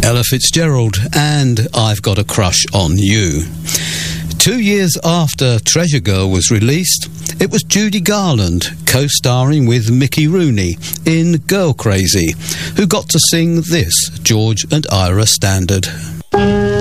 Ella Fitzgerald and I've Got a Crush on You. 2 years after Treasure Girl was released, it was Judy Garland, co-starring with Mickey Rooney in Girl Crazy, who got to sing this George and Ira standard.